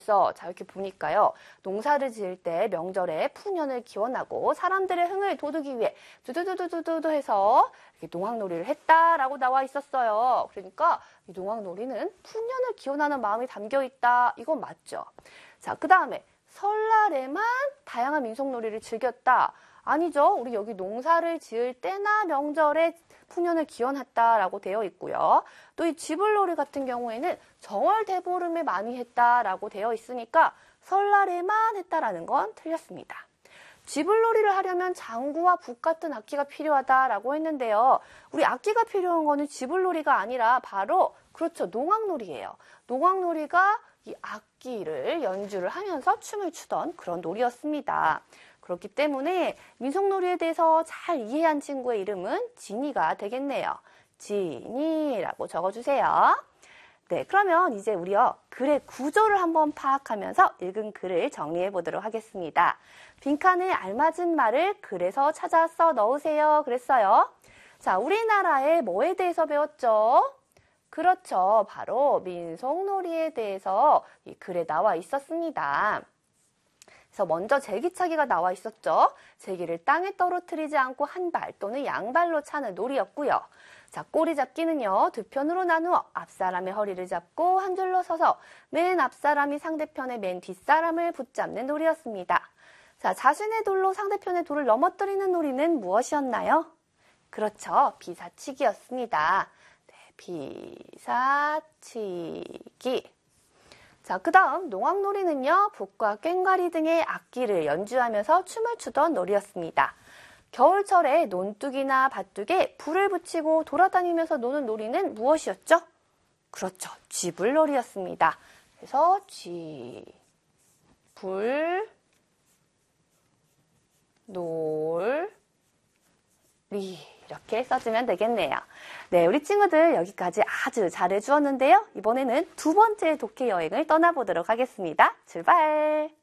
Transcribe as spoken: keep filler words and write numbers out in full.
자, 이렇게 보니까요. 농사를 지을 때 명절에 풍년을 기원하고 사람들의 흥을 돋우기 위해 두두두두두두 해서 이렇게 농악놀이를 했다라고 나와 있었어요. 그러니까 이 농악놀이는 풍년을 기원하는 마음이 담겨 있다. 이건 맞죠. 자, 그 다음에 설날에만 다양한 민속놀이를 즐겼다. 아니죠. 우리 여기 농사를 지을 때나 명절에 풍년을 기원했다라고 되어 있고요. 또 이 쥐불놀이 같은 경우에는 정월 대보름에 많이 했다라고 되어 있으니까 설날에만 했다라는 건 틀렸습니다. 쥐불놀이를 하려면 장구와 북 같은 악기가 필요하다라고 했는데요. 우리 악기가 필요한 거는 쥐불놀이가 아니라 바로 그렇죠. 농악놀이예요. 농악놀이가 이 악기를 연주를 하면서 춤을 추던 그런 놀이였습니다. 그렇기 때문에 민속놀이에 대해서 잘 이해한 친구의 이름은 진이가 되겠네요. 진이라고 적어주세요. 네, 그러면 이제 우리요 글의 구조를 한번 파악하면서 읽은 글을 정리해 보도록 하겠습니다. 빈칸에 알맞은 말을 글에서 찾아 써 넣으세요. 그랬어요. 자, 우리나라의 뭐에 대해서 배웠죠? 그렇죠. 바로 민속놀이에 대해서 이 글에 나와 있었습니다. 그래서 먼저 제기차기가 나와 있었죠. 제기를 땅에 떨어뜨리지 않고 한 발 또는 양발로 차는 놀이였고요. 자, 꼬리 잡기는요. 두 편으로 나누어 앞사람의 허리를 잡고 한 줄로 서서 맨 앞사람이 상대편의 맨 뒷사람을 붙잡는 놀이였습니다. 자, 자신의 돌로 상대편의 돌을 넘어뜨리는 놀이는 무엇이었나요? 그렇죠. 비사치기였습니다. 네, 비사치기. 자, 그 다음 농악놀이는요. 북과 꽹과리 등의 악기를 연주하면서 춤을 추던 놀이였습니다. 겨울철에 논둑이나 밭둑에 불을 붙이고 돌아다니면서 노는 놀이는 무엇이었죠? 그렇죠. 쥐불놀이였습니다. 그래서 쥐, 불, 놀, 리 이렇게 써주면 되겠네요. 네, 우리 친구들 여기까지 아주 잘해주었는데요. 이번에는 두 번째 독해 여행을 떠나보도록 하겠습니다. 출발!